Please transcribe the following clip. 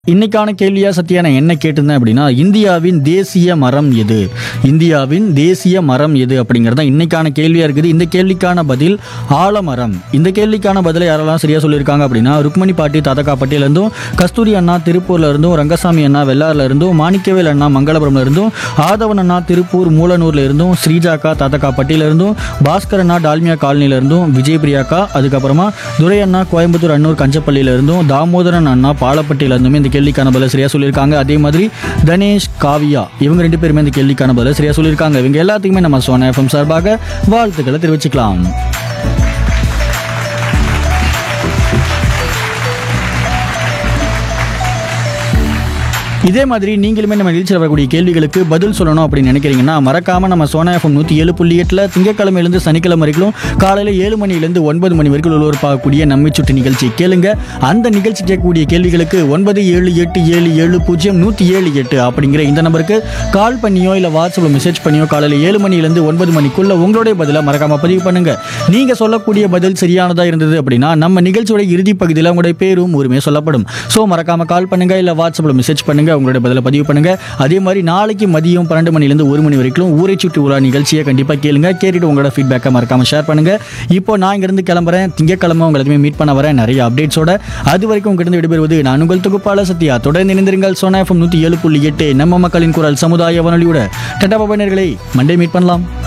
இன்னைக்கான கேள்வியா சத்யா நான் என்ன கேட்டிருந்தேன் அப்படின்னா, இந்தியாவின் தேசிய மரம் எது? இந்தியாவின் தேசிய மரம் எது அப்படிங்கிறது இன்னைக்கான கேள்வியா இருக்குது. இந்த கேள்விக்கான பதில் ஆலமரம். இந்த கேள்விக்கான பதிலை யாரெல்லாம் சரியா சொல்லியிருக்காங்க அப்படின்னா, ருக்மணி பாட்டி தாத்தக்காப்பட்டியில இருந்தும், கஸ்தூரி அண்ணா திருப்பூர்ல இருந்தும், ரங்கசாமி அண்ணா வெள்ளாறுல இருந்தும், மாணிக்கவேல் அண்ணா மங்களபுரம்ல இருந்தும், ஆதவன் அண்ணா திருப்பூர் மூலனூர்ல இருந்தும், ஸ்ரீஜாக்கா தாத்தக்காப்பட்டியில இருந்தும், பாஸ்கர் அண்ணா டால்மியா காலனில இருந்தும், விஜய் பிரியாக்கா, அதுக்கப்புறமா துரை அண்ணா கோயம்புத்தூர் அன்னூர் கஞ்சப்பள்ளியில இருந்தும், தாமோதரன் அண்ணா பாலப்பட்டியில இருந்தும் இந்த கேள்விக்கான பதில சரியா சொல்லியிருக்காங்க. அதே மாதிரி தனேஷ் காவியா இவங்க 2 பேருமே இந்த கேள்விக்கான பதில சரியா சொல்லியிருக்காங்க. இவங்க எல்லாத்துக்குமே நம்ம சோனா எஃப்எம் சார்பாக வாழ்த்துக்களை தெரிவிச்சுக்கலாம். இதே மாதிரி நீங்களுமே நம்ம நிகழ்ச்சியில் வரக்கூடிய கேள்விகளுக்கு பதில் சொல்லணும் அப்படின்னு நினைக்கிறீங்கன்னா, மறக்காம நம்ம சோனா எஃப்எம் 107.8 திங்கக்கிழமையிலிருந்து சனிக்கிழமை வரைக்கும் காலையில் 7 மணிலேருந்து 9 மணி வரைக்கும் ஒருவருப்பாகக்கூடிய நம்மை சுட்டு நிகழ்ச்சி கேளுங்க. அந்த நிகழ்ச்சி கேட்கக்கூடிய கேள்விகளுக்கு 9787700178 அப்படிங்கிற இந்த நம்பருக்கு கால் பண்ணியோ இல்லை வாட்ஸ்அப்பில் மெசேஜ் பண்ணியோ காலையில் 7 மணிலேருந்து 9 மணிக்குள்ள உங்களுடைய பதிலை மறக்காம பதிவு பண்ணுங்க. நீங்க சொல்லக்கூடிய பதில் சரியானதா இருந்தது அப்படின்னா நம்ம நிகழ்ச்சியோட இறுதி பகுதியில் உங்களுடைய பேரும் ஊருமே சொல்லப்படும். ஸோ மறக்காம கால் பண்ணுங்க, இல்லை வாட்ஸ்அப்பில் மெசேஜ் பண்ணுங்க, உங்களுடைய பதிலை பதிவு பண்ணுங்க. அதே மாதிரி நாளைக்கு மதியம் 12 மணிலேருந்து 1 மணி வரைக்கும் ஊரை சுற்றி உலா நிகழ்ச்சியை கண்டிப்பாக கேளுங்க. கேட்டுட்டு உங்களோட ஃபீட்பேக்கை மறக்காம ஷேர் பண்ணுங்க. இப்போ நான் இங்கிருந்து கிளம்புறேன். திங்கக்கிழமை உங்களை மீட் பண்ண வரேன் நிறைய அப்டேட்ஸோட. அது வரைக்கும் உங்ககிட்ட விடைபெறுவது நான் உங்கள் தொகுப்பாளர் சத்யா. தொடர்ந்து இணைந்திருங்கள் சோனா எஃப்எம் 107.8 நம்ம மக்களின் குரல் சமுதாய வானொலியோட. டாடா பாய் நேயர்களே, மண்டே மீட் பண்ணலாம்.